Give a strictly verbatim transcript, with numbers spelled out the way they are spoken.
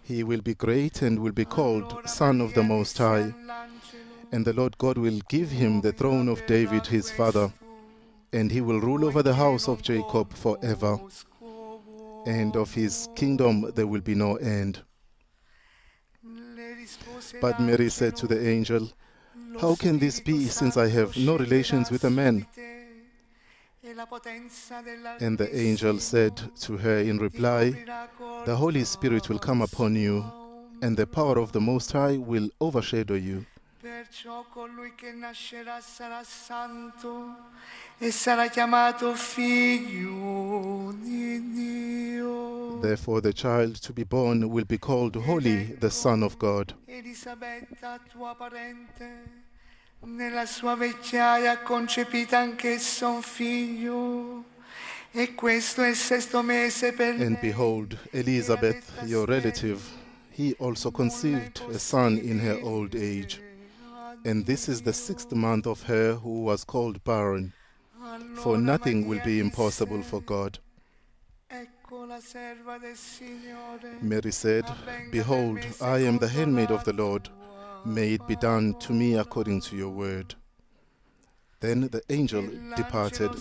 He will be great and will be called Son of the Most High. And the Lord God will give him the throne of David his father, and he will rule over the house of Jacob forever, and of his kingdom there will be no end. But Mary said to the angel, "How can this be, since I have no relations with a man?" And the angel said to her in reply, "The Holy Spirit will come upon you, and the power of the Most High will overshadow you. Perciò colui che nascerà sarà santo e sarà chiamato figlio di Dio." Therefore the child to be born will be called Holy, the Son of God. Elisabetta, tua parente, nella sua vecchiaia ha concepita anch'essa un figlio, e questo è il sesto mese per And lei. behold, Elizabeth, your relative, he also conceived a son in her old age. And this is the sixth month of her who was called barren, for nothing will be impossible for God. Mary said, "Behold, I am the handmaid of the Lord. May it be done to me according to your word." Then the angel departed